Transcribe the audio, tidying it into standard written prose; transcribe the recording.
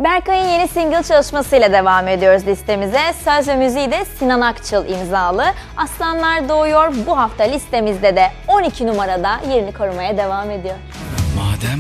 Berkay'ın yeni single çalışmasıyla devam ediyoruz listemize. Söz ve müziği de Sinan Akçıl imzalı. Aslanlar Doğuyor bu hafta listemizde de 12 numarada yerini korumaya devam ediyor. Madem